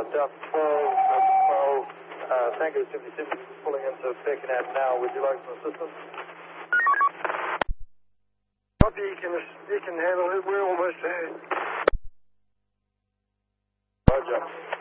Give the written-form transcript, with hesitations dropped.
12, Tango Simply pulling into Birkenhead now. Would you like some assistance? Copy, you can handle it. We're almost there. Roger.